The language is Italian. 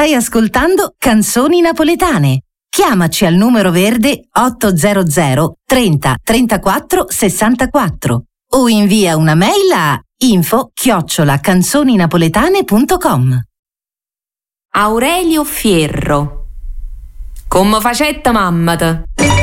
Stai ascoltando Canzoni Napoletane. Chiamaci al numero verde 800 30 34 64 o invia una mail a info@canzoninapoletane.com. Aurelio Fierro. Come facetta mammata?